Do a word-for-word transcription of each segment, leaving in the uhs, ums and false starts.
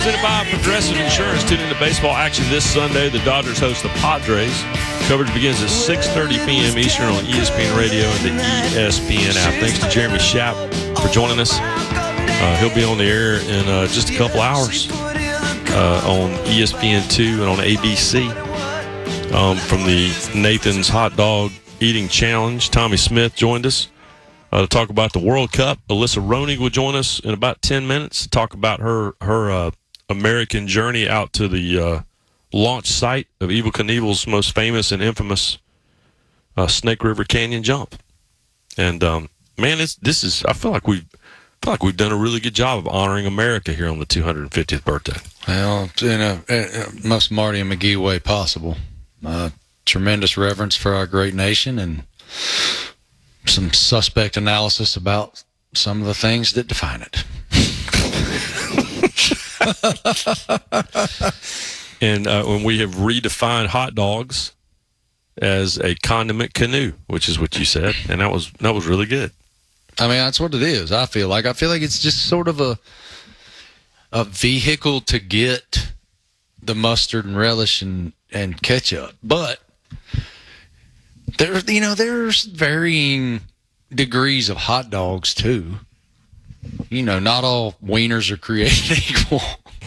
presented by Progressive Insurance. Tune into baseball action this Sunday. The Dodgers host the Padres. Coverage begins at six thirty p.m. Eastern on E S P N Radio and the E S P N app. Thanks to Jeremy Schaap for joining us. Uh, he'll be on the air in uh, just a couple hours uh, on E S P N two and on A B C um, from the Nathan's Hot Dog Eating Challenge. Tommy Smith joined us uh, to talk about the World Cup. Alyssa Ronig will join us in about ten minutes to talk about her her uh, American journey out to the uh, launch site of Evel Knievel's most famous and infamous uh, Snake River Canyon jump. And um, man, it's this is I feel like we've I feel like we've done a really good job of honoring America here on the two hundred fiftieth birthday. Well, in a, a most Marty and McGee way possible. Uh, tremendous reverence for our great nation and some suspect analysis about some of the things that define it. And uh, when we have redefined hot dogs as a condiment canoe, which is what you said, and that was that was really good. I mean, that's what it is. I feel like I feel like it's just sort of a a vehicle to get the mustard and relish and, and ketchup, but there, you know, there's varying degrees of hot dogs too. You know, not all wieners are created equal.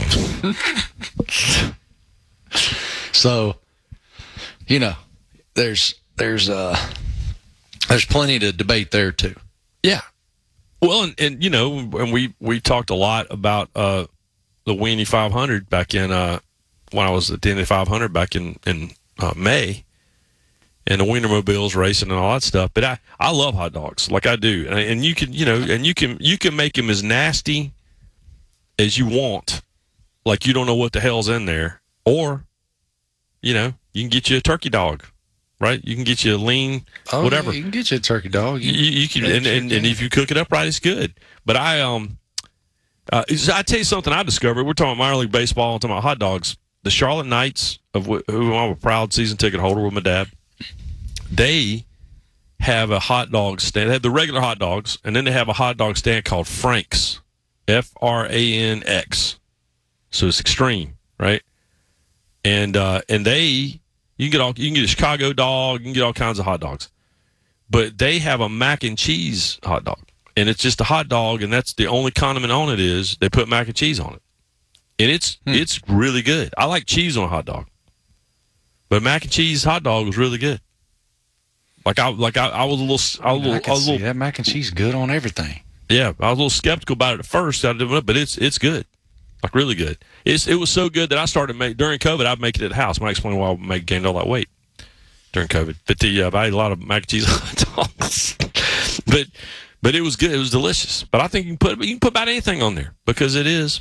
So, you know, there's there's uh there's plenty to debate there too. Yeah. Well, and, and you know, and we, we talked a lot about uh, the Weenie five hundred back in uh, when I was at the Indy five hundred back in in uh, May, and the Wienermobiles racing and all that stuff. But I, I love hot dogs, like I do, and, and you can you know, and you can you can make them as nasty as you want, like you don't know what the hell's in there, or you know, you can get you a turkey dog. Right, you can get you a lean, oh, whatever. Yeah, you can get you a turkey dog. You, you, you can, and, and, and if you cook it up right, it's good. But I, um, uh, I tell you something I discovered. We're talking about minor league baseball, I'm talking about hot dogs. The Charlotte Knights, of wh- who I'm a proud season ticket holder with my dad, they have a hot dog stand. They have the regular hot dogs, and then they have a hot dog stand called Frank's, F R A N X. So it's extreme, right? And uh, and they. You can get all you can get a Chicago dog, you can get all kinds of hot dogs. But they have a mac and cheese hot dog. And it's just a hot dog, and that's the only condiment on it is they put mac and cheese on it. And it's hmm. it's really good. I like cheese on a hot dog. But mac and cheese hot dog was really good. Like I like I, I was a little I was a little, I can I was a little see that mac and cheese is good on everything. Yeah, I was a little skeptical about it at first, but it's it's good. Like really good. It's, it was so good that I started make during COVID. I'd make it at the house. I might explain why I make, gained all that weight during COVID. But the uh, I ate a lot of mac and cheese hot dogs. but but it was good. It was delicious. But I think you can put you can put about anything on there because it is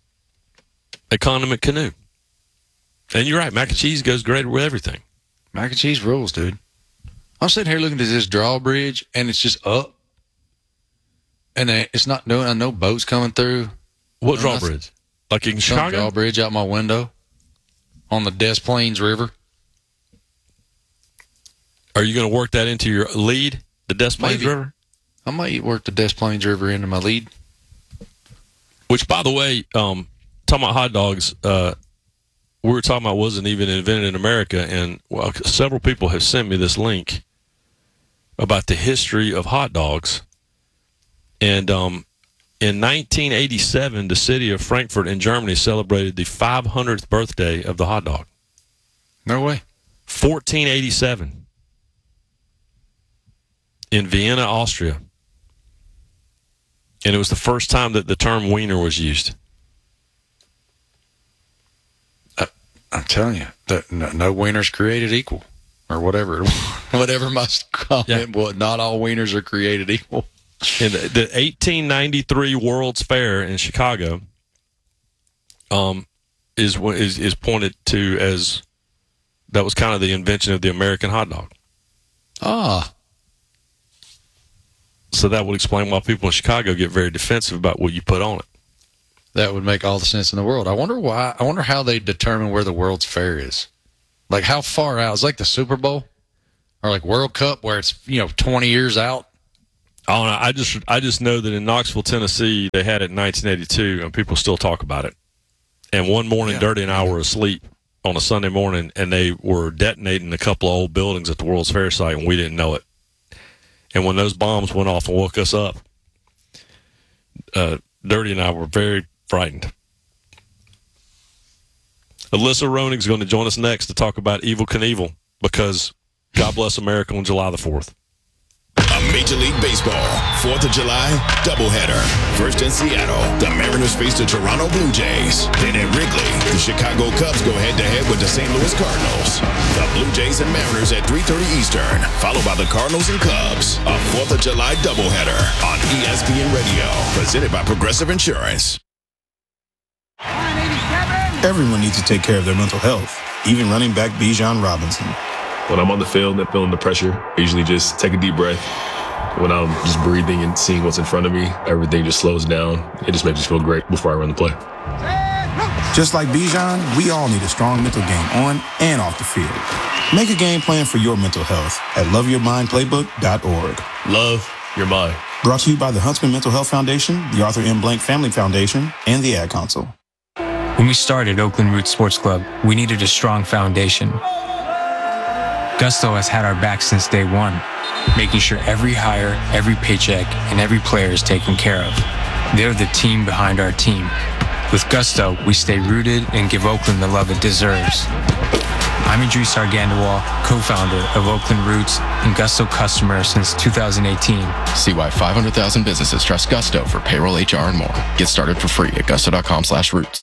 a condiment canoe. And you're right. Mac and cheese goes great with everything. Mac and cheese rules, dude. I'm sitting here looking at this drawbridge, and it's just up, and it's not doing. I know boats coming through. What no, drawbridge? Like in Chicago? Drawbridge out my window on the Des Plaines River. Are you going to work that into your lead, the Des Plaines Maybe. River? I might work the Des Plaines River into my lead. Which, by the way, um, talking about hot dogs, uh, we were talking about wasn't even invented in America, and well, several people have sent me this link about the history of hot dogs. And um, in nineteen eighty-seven, the city of Frankfurt in Germany celebrated the five hundredth birthday of the hot dog. No way. fourteen eighty-seven in Vienna, Austria. And it was the first time that the term wiener was used. Uh, I'm telling you, that no, no wieners created equal, or whatever, whatever my comment was. Not all wieners are created equal. In the, the eighteen ninety-three World's Fair in Chicago, um, is is is pointed to as that was kind of the invention of the American hot dog. Ah. So that would explain why people in Chicago get very defensive about what you put on it. That would make all the sense in the world. I wonder why. I wonder how they determine where the World's Fair is. Like how far out? It's like the Super Bowl or like World Cup where it's, you know, twenty years out. I don't know. I just I just know that in Knoxville, Tennessee, they had it in nineteen eighty-two, and people still talk about it. And one morning, Yeah. Dirty and I were asleep on a Sunday morning, and they were detonating a couple of old buildings at the World's Fair site, and we didn't know it. And when those bombs went off and woke us up, uh, Dirty and I were very frightened. Alyssa Roning's going to join us next to talk about Evel Knievel, because God bless America on July the fourth. A Major League Baseball fourth of July doubleheader. First in Seattle, the Mariners face the Toronto Blue Jays. Then at Wrigley, the Chicago Cubs go head-to-head with the Saint Louis Cardinals. The Blue Jays and Mariners at three thirty Eastern, followed by the Cardinals and Cubs. A fourth of July doubleheader on E S P N Radio, presented by Progressive Insurance. Everyone needs to take care of their mental health, even running back Bijan Robinson. When I'm on the field and feeling the pressure, I usually just take a deep breath. When I'm just breathing and seeing what's in front of me, everything just slows down. It just makes me feel great before I run the play. Just like Bijan, we all need a strong mental game on and off the field. Make a game plan for your mental health at love your mind playbook dot org. Love your mind. Brought to you by the Huntsman Mental Health Foundation, the Arthur M. Blank Family Foundation, and the Ad Council. When we started Oakland Roots Sports Club, we needed a strong foundation. Gusto has had our back since day one, making sure every hire, every paycheck, and every player is taken care of. They're the team behind our team. With Gusto, we stay rooted and give Oakland the love it deserves. I'm Idris Argandawal, co-founder of Oakland Roots and Gusto customer since two thousand eighteen. See why five hundred thousand businesses trust Gusto for payroll, H R, and more. Get started for free at gusto.com slash roots.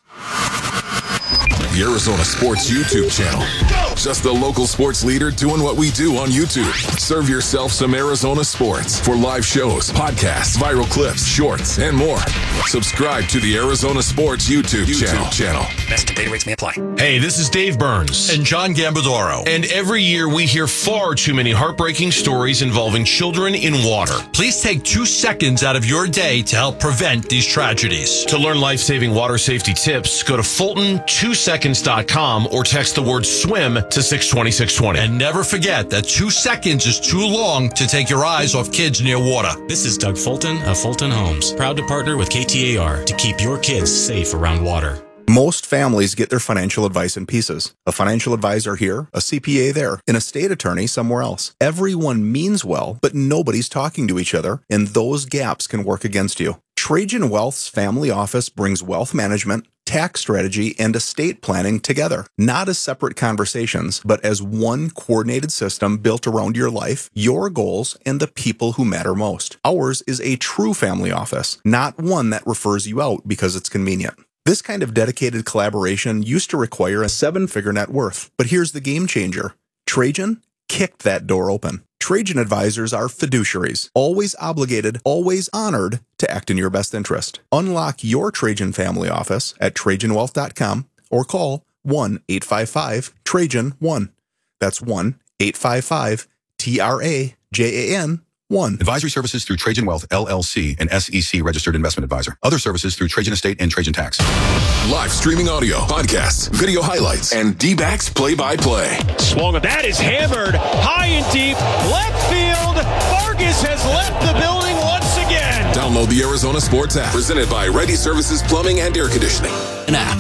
The Arizona Sports YouTube channel. Just the local sports leader doing what we do on YouTube. Serve yourself some Arizona sports for live shows, podcasts, viral clips, shorts, and more. Subscribe to the Arizona Sports YouTube, YouTube channel. channel. Best data rates may apply. Hey, this is Dave Burns and John Gambadoro. And every year we hear far too many heartbreaking stories involving children in water. Please take two seconds out of your day to help prevent these tragedies. To learn life-saving water safety tips, go to Fulton two seconds dot com or text the word swim to six two six two zero. And never forget that two seconds is too long to take your eyes off kids near water. This is Doug Fulton of Fulton Homes, proud to partner with K T A R to keep your kids safe around water. Most families get their financial advice in pieces. A financial advisor here, a C P A there, an estate attorney somewhere else. Everyone means well, but nobody's talking to each other, and those gaps can work against you. Trajan Wealth's family office brings wealth management, tax strategy, and estate planning together, not as separate conversations, but as one coordinated system built around your life, your goals, and the people who matter most. Ours is a true family office, not one that refers you out because it's convenient. This kind of dedicated collaboration used to require a seven-figure net worth, but here's the game changer. Trajan kicked that door open. Trajan advisors are fiduciaries, always obligated, always honored to act in your best interest. Unlock your Trajan family office at Trajan Wealth dot com or call one eight five five Trajan one. That's one eight five five T R A J A N one. Advisory services through Trajan Wealth, L L C, an S E C registered investment advisor. Other services through Trajan Estate and Trajan Tax. Live streaming audio, podcasts, video highlights, and D-backs play-by-play. Swung, that is hammered high and deep, left field. Vargas has left the building once again. Download the Arizona Sports app, presented by Ready Services Plumbing and Air Conditioning. An app.